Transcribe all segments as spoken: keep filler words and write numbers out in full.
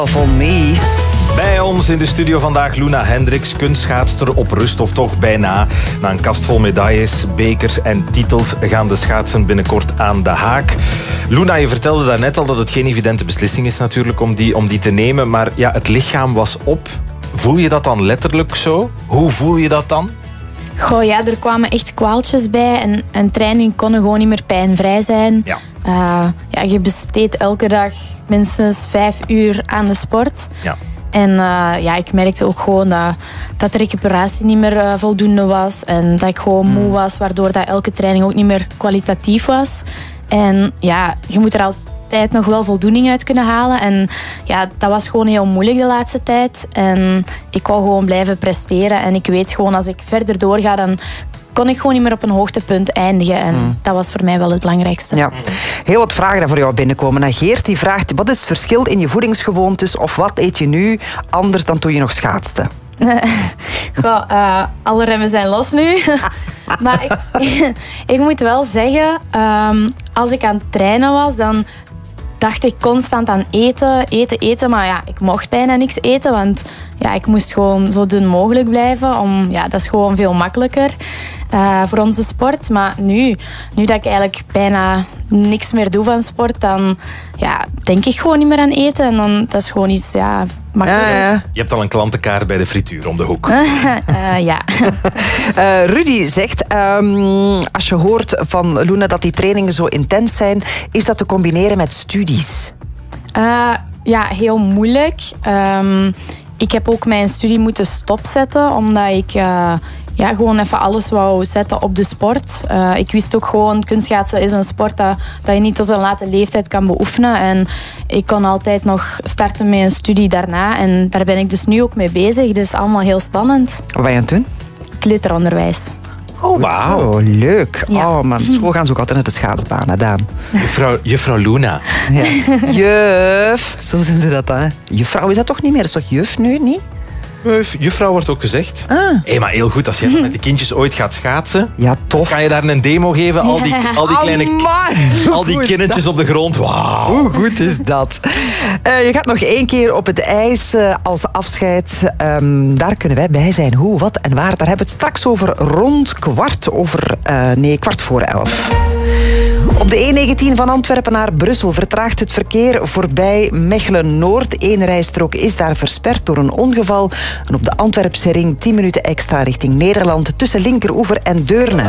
For me. Bij ons in de studio vandaag Luna Hendricks, kunstschaatster op rust of toch bijna. Na een kast vol medailles, bekers en titels gaan de schaatsen binnenkort aan de haak. Luna, je vertelde daarnet al dat het geen evidente beslissing is natuurlijk om die, om die te nemen. Maar ja, het lichaam was op. Voel je dat dan letterlijk zo? Hoe voel je dat dan? Goh, ja, er kwamen echt kwaaltjes bij en, en training kon gewoon niet meer pijnvrij zijn. Ja. Uh, ja, je besteedt elke dag minstens vijf uur aan de sport. Ja. En uh, ja, ik merkte ook gewoon dat, dat de recuperatie niet meer uh, voldoende was. En dat ik gewoon moe was, waardoor dat elke training ook niet meer kwalitatief was. En ja, je moet er altijd nog wel voldoening uit kunnen halen. En ja, dat was gewoon heel moeilijk de laatste tijd. En ik wou gewoon blijven presteren. En ik weet gewoon, als ik verder doorga, dan kon ik gewoon niet meer op een hoogtepunt eindigen. En mm. dat was voor mij wel het belangrijkste. Ja. Heel wat vragen daar voor jou binnenkomen. En Geert die vraagt, wat is het verschil in je voedingsgewoontes of wat eet je nu anders dan toen je nog schaatste? Goh, uh, alle remmen zijn los nu. Maar ik, ik moet wel zeggen, um, als ik aan het trainen was, dan dacht ik constant aan eten, eten, eten. Maar ja, ik mocht bijna niks eten, want ja, ik moest gewoon zo dun mogelijk blijven. Om, ja, dat is gewoon veel makkelijker uh, voor onze sport. Maar nu, nu dat ik eigenlijk bijna niks meer doe van sport, dan ja, denk ik gewoon niet meer aan eten. En dan, dat is gewoon iets ja, makkelijker. Ja, ja. Je hebt al een klantenkaart bij de frituur om de hoek. uh, ja. uh, Rudy zegt, um, als je hoort van Luna dat die trainingen zo intens zijn, is dat te combineren met studies? Uh, ja, heel moeilijk. Um, ik heb ook mijn studie moeten stopzetten, omdat ik uh, ja, gewoon even alles wou zetten op de sport. Uh, ik wist ook gewoon, kunstschaatsen is een sport dat, dat je niet tot een late leeftijd kan beoefenen. En ik kon altijd nog starten met een studie daarna. En daar ben ik dus nu ook mee bezig. Dus allemaal heel spannend. Wat ben je aan het doen? Kleuteronderwijs. Oh, wauw. Oh, leuk. Ja. Oh, maar school gaan ze ook altijd naar de schaatsbaan, hè, Daan? Juffrouw, juffrouw Luna. Ja. Juf. Zo doen ze dat dan, hè. Juffrouw is dat toch niet meer? Dat is toch juf nu, niet? Juf, juffrouw wordt ook gezegd. Ah. Hey, maar heel goed, als je met de kindjes ooit gaat schaatsen, ja, tof. Kan je daar een demo geven? Al die, al die kleine al die kindertjes op de grond. Wauw. Hoe goed is dat? Uh, je gaat nog één keer op het ijs uh, als afscheid. Um, daar kunnen wij bij zijn. Hoe, wat en waar. Daar hebben we het straks over rond kwart over... Uh, nee, kwart voor elf. Op de E negentien van Antwerpen naar Brussel vertraagt het verkeer voorbij Mechelen-Noord. Eén rijstrook is daar versperd door een ongeval. En op de Antwerpse ring tien minuten extra richting Nederland tussen Linkeroever en Deurne.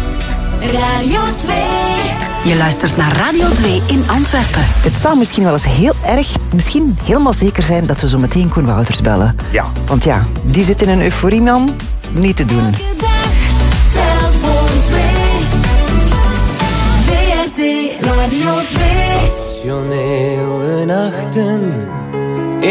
Radio twee. Je luistert naar Radio twee in Antwerpen. Het zou misschien wel eens heel erg, misschien helemaal zeker zijn dat we zo meteen Koen Wouters bellen. Ja. Want ja, die zit in een euforie, man. Niet te doen. Radio twee. Passionele nachten